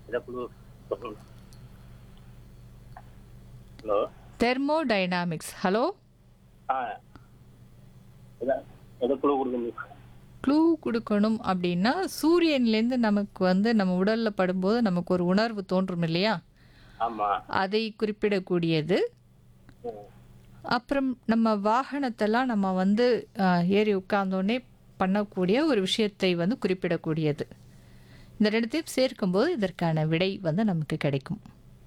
இதை குழு hello. Thermodynamics. Hello, ஆ எதை குழு கொடுக்குங்க? க்ளூ கொடுக்கணும் அப்படின்னா சூரியன்லேருந்து நமக்கு வந்து நம்ம உடலில் படும்போது நமக்கு ஒரு உணர்வு தோன்றும் இல்லையா, ஆமாம். அதை குறிப்பிடக்கூடியது. அப்புறம் நம்ம வாகனத்தெல்லாம் நம்ம வந்து ஏறி உட்கார்ந்தோடனே பண்ணக்கூடிய ஒரு விஷயத்தை வந்து குறிப்பிடக்கூடியது. இந்த ரெண்டுத்தையும் சேர்க்கும்போது இதற்கான விடை வந்து நமக்கு கிடைக்கும்.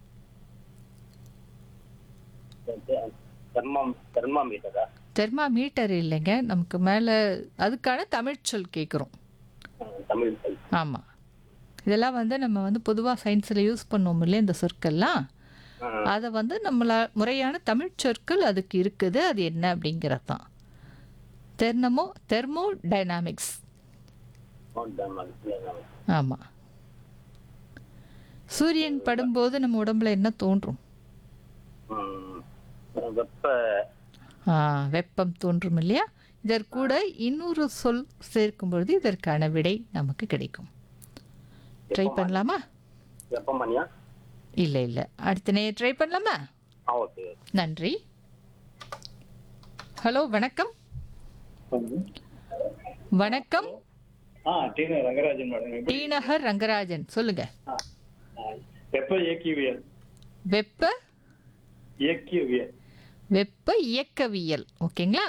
தெர்மாமீட்டரா? தெர்மாமீட்டர் இல்லைங்க, நமக்கு மேலே அதுக்கான தமிழ்ச்சொல் கேட்குறோம். தமிழ் சொல். ஆமாம், இதெல்லாம் வந்து நம்ம வந்து பொதுவாக சயின்ஸில் யூஸ் பண்ணுவோம் இல்லையா இந்த சொற்கள்லாம், அதை வந்து நம்மள முறையான தமிழ் சொற்கள் அதுக்கு இருக்குது. அது என்ன அப்படிங்கிறது தான் தெர்மோடைனாமிக்ஸ். ஆமாம். சூரியன் படும்போது நம்ம உடம்புல என்ன தோன்றும்? வெப்ப வெப்பம் தோன்றும் இல்லையா. இதற்கூட இன்னொரு சொல் சேர்க்கும் பொழுது இதற்கான விடை நமக்கு கிடைக்கும். ட்ரை பண்ணலாமா? வெப்பமணியா? இல்லை இல்லை, அடுத்த நேரம் ட்ரை பண்ணலாமா? ஓகே. நன்றி. ஹலோ, வணக்கம். வணக்கம். டி நகர் ரங்கராஜன் மேடம். டி நகர் ரங்கராஜன், சொல்லுங்க. வெப்ப இயக்கியவியல். வெப்ப இயக்கியவியல். வெப்ப இயக்கவியல். ஓகேங்களா.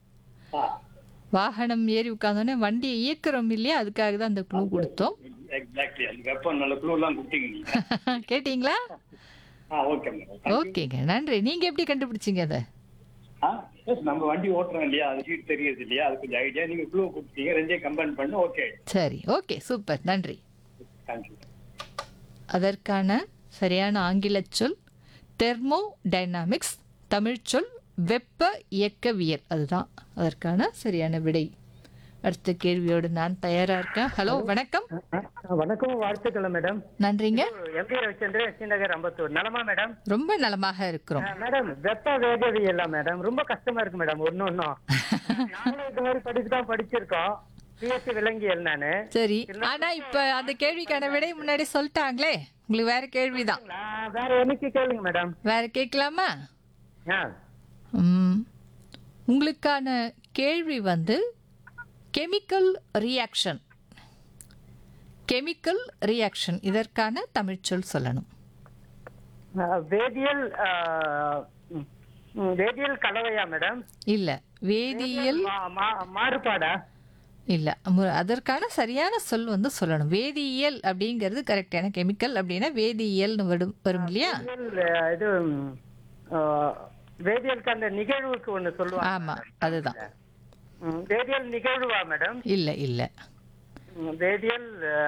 வாகனம் ஏறி உட்கார்ந்தோடனே வண்டியை இயக்குறோம் இல்லையா, அதுக்காக தான் அந்த க்ளூ கொடுத்தோம். எக்ஸாக்ட்லி, அது வெப்பம் நல்ல க்ளூ எல்லாம் கொடுத்தீங்க நீங்க. கேட்டீங்களா? Okay madam. ஓகேங்க, நன்றி. நீங்க எப்படி கண்டுபிடிச்சீங்க அதை? நம்ம வண்டி ஓட்டுறோம் இல்லையா, அது சீட் தெரியுது இல்லையா, அது கொஞ்சம் ஐடியா. நீங்க க்ளூ கொடுத்தீங்க, ரெண்டையும் கம்பைன் பண்ணு. ஓகே, சரி, ஓகே, சூப்பர், நன்றி. தேங்க்யூ. அதற்கான சரியான ஆங்கில சொல் தெர்மோடைனாமிக்ஸ், தமிழ் சொல் வெப்ப இயக்கவியல். அதுதான் அதற்கான சரியான விடை. அடுத்த கேள்வியோடு நான் தயாரா இருக்கேன். ஹலோ, வணக்கம். வணக்கம், வாழ்த்துக்கள் மேடம். நன்றீங்க. எம்பி ரவிச்சந்திரன், ஸ்ரீநகர், அம்பத்தூர். நலமா மேடம்? ரொம்ப நலமாக இருக்கிறோம். மேடம், வெப்ப வேகவியல் மேடம் ரொம்ப கஷ்டமா இருக்கு மேடம். ஒன்னும் நாங்களும் இது மாதிரி படிச்சுதான் படிச்சிருக்கோம். பிஎஸ்சி விலங்கியல் நானு. சரி, ஆனா இப்ப அந்த கேள்விக்கான விடை முன்னாடி சொல்லிட்டாங்களே, உங்களுக்கு வேற கேள்விதான். வேற என்னைக்கு கேளுங்க மேடம். வேற கேட்கலாமா? உங்களுக்கான கேள்வி வந்து கெமிக்கல் ரியாக்ஷன். கெமிக்கல் ரியாக்ஷன் இதற்கான தமிழ்ச்சொல் சொல்லணும். வேதியியல் வேதியியல் கலவையா மேடம்? இல்ல, வேதியியல் மாறுபாடா? இல்ல, அதற்கான சரியான சொல் வந்து சொல்லணும். வேதியியல் அப்படிங்கிறது கரெக்டான, கெமிக்கல் அப்படின்னா வேதியியல்னு வரும் இல்லையா. இது வேதியியலுக்கு அந்த நிகழ்வுக்கு ஒண்ணு சொல்லுவாங்க. ஆமா, அதுதான். வேதியியல் நிகழ்வா மேடம்? இல்ல இல்ல, வேதியியல்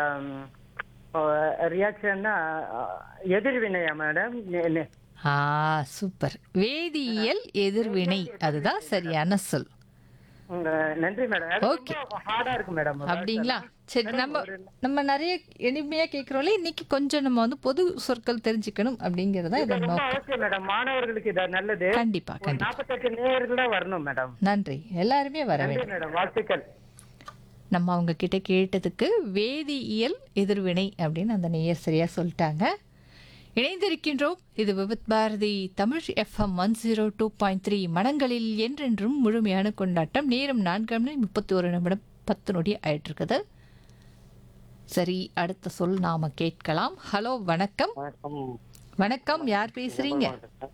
ரியாக்ஷன்னா எதிர்வினையா மேடம்? சூப்பர், வேதியியல் எதிர்வினை, அதுதான் சரியான சொல். நன்றி மேடம். ஓகே, ஹார்டா இருக்கு மேடம். அப்படிங்களா? சரி, நம்ம நிறைய எளிமையா கேட்கிறோம்ல, இன்னைக்கு கொஞ்சம் நம்ம வந்து பொது சொற்கள் தெரிஞ்சுக்கணும் அப்படிங்கறதா இதை நோக்கம் மேடம். மாணவர்களுக்கு இது நல்லது. கண்டிப்பா கண்டிப்பா. 48 நேயர்கள் தான் வரணும் மேடம். நன்றி, எல்லாருமே வர வேண்டும் மேடம். வாழ்த்துக்கள். நம்ம அவங்க கிட்ட கேட்டதுக்கு வேதியியல் எதிர்வினை அப்படின்னு அந்த நேயர் சரியா சொல்லிட்டாங்க. இணைந்திருக்கின்றோம். இது விவித் பாரதி தமிழ் FM 102.3. மனங்களில் என்றென்றும் முழுமையான கொண்டாட்டம். நேரம் 4:31 10 ஆயிட்டு இருக்குது. சரி, அடுத்த சொல் நாம கேட்கலாம். ஹலோ, வணக்கம். வணக்கம், யார் பேசுறீங்க?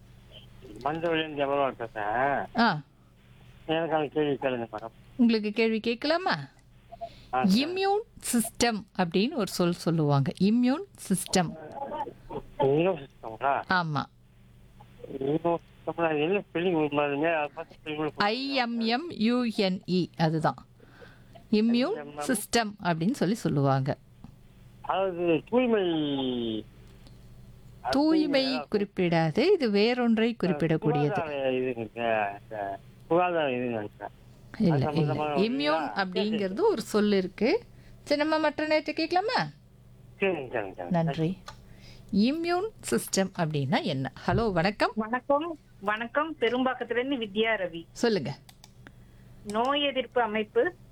உங்களுக்கு கேள்வி கேட்கலாமா? இம்யூன் சிஸ்டம் அப்படின்னு ஒரு சொல் சொல்லுவாங்க. Immune system. ஆமா, IMMUNE, அதுதான் இம்யூன் சிஸ்டம் அப்படின்னு சொல்லுவாங்க. தூய்மை குறிப்பிடாது, இது வேறொன்றை குறிப்பிடக்கூடியது. இல்ல இல்ல, இம்யூன் அப்படிங்கிறது ஒரு சொல் இருக்கு. சரி, நம்ம மற்ற நேரத்தை கேட்கலாமா? நன்றி. இம்யூன் சிஸ்டம் அப்படின்னா என்ன? ஹலோ, வணக்கம். வணக்கம். வணக்கம், பெரும்பாக்கத்துல இருந்து வித்யா ரவி. சொல்லுங்க. நோய் எதிர்ப்பு அமைப்பு,